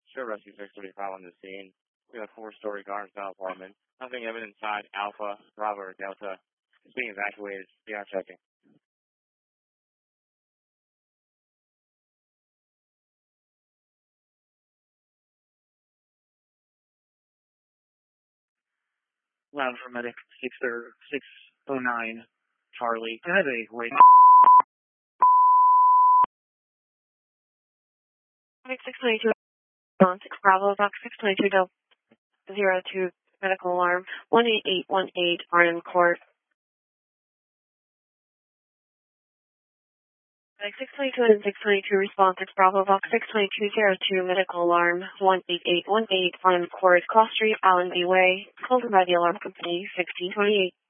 Sure, Rescue 635 on the scene. We have a 4-story garden-style apartment. Nothing evident inside. Alpha, Bravo, or Delta. It's being evacuated. Beyond checking. Loud for medic 609 Charlie. I have a wait. Medic 622 6 Bravo, Box 622 Delta 02 medical alarm 18818 Arnhem Court. Medic 622 and 622 response 6 Bravo, Box 62202 medical alarm 18818 Arnhem Court, Cross Street, Allenby Way, called by the alarm company 1628.